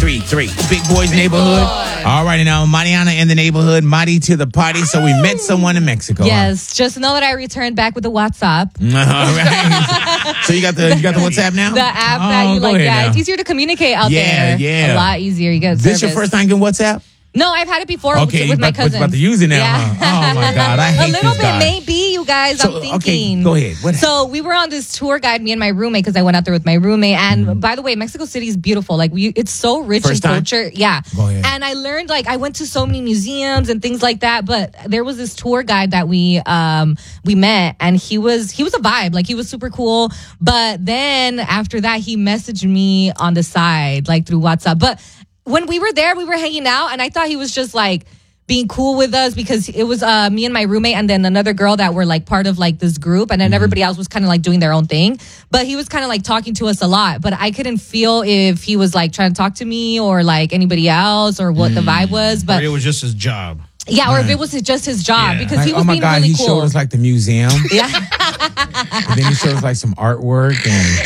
93.3. Big Boys Neighborhood. All right, now Mariana in the neighborhood, Mari to the party. So we met someone in Mexico. Yes, just know that I returned back with the WhatsApp. All right. So you got the WhatsApp now? The app that you like. Yeah, it's easier to communicate out there. Yeah. A lot easier. You get This your first time getting WhatsApp? No, I've had it before with my cousins. About to use it now. Yeah. Huh? Oh my God, I hate a little this bit, guy. maybe you guys. I'm thinking. Okay, go ahead. What so we were on this tour guide, me and my roommate, because I went out there with my roommate. And by the way, Mexico City is beautiful. Like it's so rich in culture. Yeah. Go ahead. And I learned, like, I went to so many museums and things like that. But there was this tour guide that we met, and he was a vibe. Like, he was super cool. But then after that, he messaged me on the side, like through WhatsApp. But when we were there, we were hanging out, and I thought he was just like being cool with us because it was me and my roommate and then another girl that were like part of like this group, and then everybody else was kind of like doing their own thing. But he was kind of like talking to us a lot, but I couldn't feel if he was like trying to talk to me or like anybody else or what the vibe was. But or it was just his job. Yeah, or if it was just his job, because he was oh my being God, really he cool. showed us like the museum. Yeah. And then he showed us like some artwork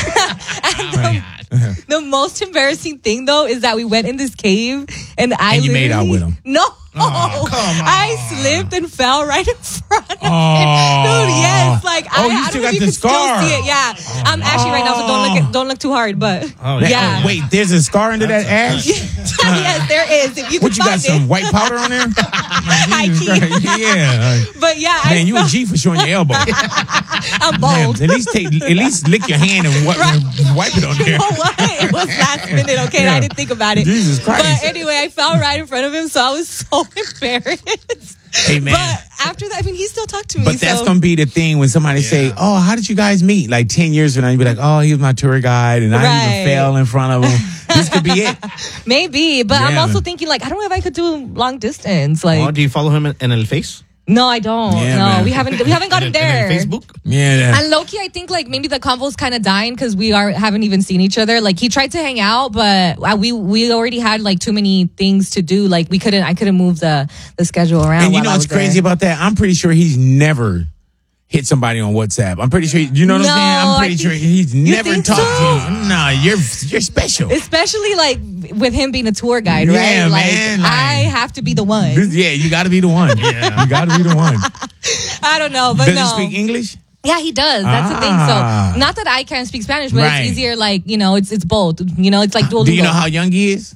and The most embarrassing thing though is that we went in this cave and you made out with him. No. Oh, come on. I slipped and fell right in front of him. Oh. Dude, yes. Like, You I don't still know got if you the can still scar. see it. Yeah. I'm actually right now, so don't look too hard, but yeah. Oh, wait, there's a scar under that ash? Yes, there is. If you can What, you got find some it. white powder on there? High-key. Yeah. But yeah, Man, you a G for showing your elbow. I'm Man, bold. at least lick your hand and wipe it on You there. know what? It was last minute, okay? Yeah. I didn't think about it. Jesus Christ. But anyway, I fell right in front of him, so I was so embarrassed. Hey, man. But after that, I mean, he still talked to me. But that's going to be the thing when somebody say, oh, how did you guys meet? Like 10 years from now, you'd be like, oh, he was my tour guide and I even fell in front of him. This could be it. Maybe, but I'm Yeah. also thinking, like, I don't know if I could do long distance. Like, Do you follow him in El Face? no, I don't. Yeah, no, man. we haven't gotten there. In Facebook? Yeah. And Loki, I think like maybe the convo's kind of dying because we haven't even seen each other. Like he tried to hang out, but we already had like too many things to do. Like I couldn't move the schedule around. And you while know I what's was crazy there. about that? I'm pretty sure he's never hit somebody on WhatsApp. I'm pretty sure, you know what No, I'm saying? I'm I pretty sure think- he's you never think talked so? to you. Nah, you're special. Especially like with him being a tour guide, Yeah, right? Like man, like- I have to be the one. Yeah, you got to be the one. Yeah. You got to be the one. I don't know, but Does no. he speak English? Yeah, he does. That's the thing. Ah. So not that I can't speak Spanish, but Right. it's easier. Like it's both. It's like Duolingo. Do you know how young he is?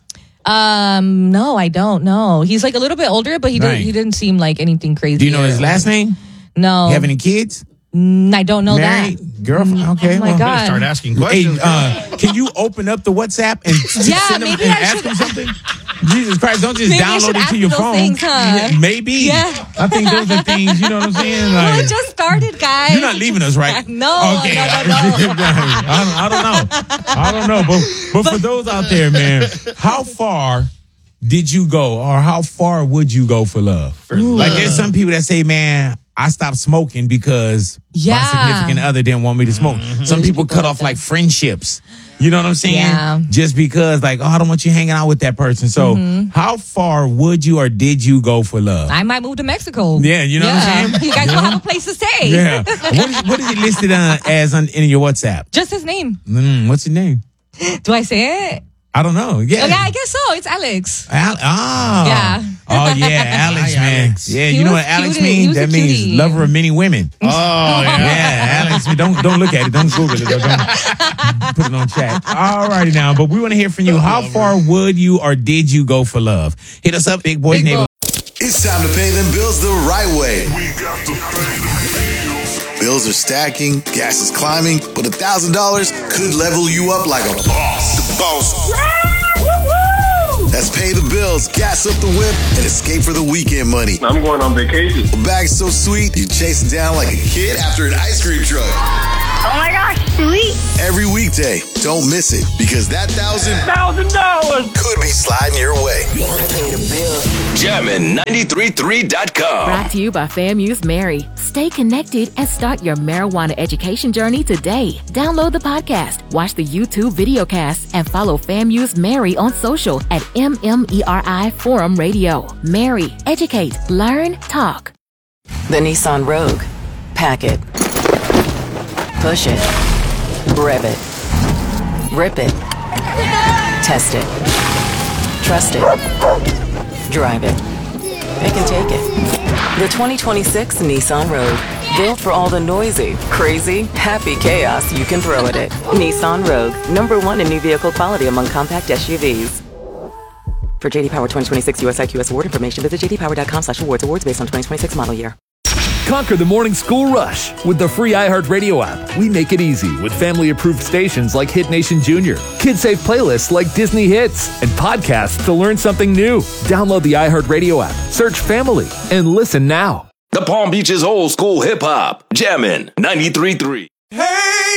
No, I don't know. He's like a little bit older, but he didn't seem like anything crazy. Do you know his last name? No. You have any kids? I don't know Married? that. Girlfriend? Okay. Oh my God. Start asking Hey, questions. can you open up the WhatsApp and Yeah, send him maybe and I ask should- him something? Jesus Christ, don't just Maybe I download should it ask to your those phone. things, huh? Yeah, maybe. Yeah. I think those are things, you know what I'm saying? Well, Like, it just started, guys. you're not leaving us, right? No, Okay. no. I don't know. I don't know. But for those out there, man, how far did you go or how far would you go for love? Like there's some people that say, man, I stopped smoking because my significant other didn't want me to smoke. Some people cut off like friendships. You know what I'm saying? Yeah. Just because like, oh, I don't want you hanging out with that person. So how far would you or did you go for love? I might move to Mexico. Yeah, you know what I'm saying? You guys will have a place to stay. Yeah. What is it listed as in your WhatsApp? Just his name. What's his name? Do I say it? I don't know. Yeah. Okay, I guess so. It's Alex. Yeah. Oh yeah, Alex, Hi, man. Alex. Yeah, He you know was what Alex cutie. He means? was a That means cutie. lover of many women. Oh, yeah. Yeah, Alex. Don't look at it. Don't Google it. Don't put it on chat. All righty now, but we want to hear from you. How far would you or did you go for love? Hit us up, Big Boys Big Neighborhood. It's time to pay them bills the right way. We got to pay the bills. Bills are stacking, gas is climbing, but $1,000 could level you up like a boss. The boss. That's pay the bills, gas up the whip, and escape for the weekend money. I'm going on vacation. A bag so sweet, you chase it down like a kid after an ice cream truck. Oh my gosh, sweet. Every weekday, don't miss it, because that $1,000 could be sliding your way. Jammin' 93.3.com. Brought to you by FAMU's Mary. Stay connected and start your marijuana education journey today. Download the podcast, watch the YouTube videocasts, and follow FAMU's Mary on social at MMERI Forum Radio. Mary, educate, learn, talk. The Nissan Rogue. Pack it. Push it. Rev it. Rip it. Test it. Trust it. Drive it. Pick and take it. The 2026 Nissan Rogue. Built for all the noisy, crazy, happy chaos you can throw at it. Nissan Rogue. #1 in new vehicle quality among compact SUVs. For JD Power 2026 US IQS award information, visit jdpower.com/awards. Awards based on 2026 model year. Conquer the morning school rush with the free iHeartRadio app. We make it easy with family-approved stations like Hit Nation Junior, kid-safe playlists like Disney Hits, and podcasts to learn something new. Download the iHeartRadio app, search Family, and listen now. The Palm Beach's old school hip hop. Jammin' 93.3. Hey!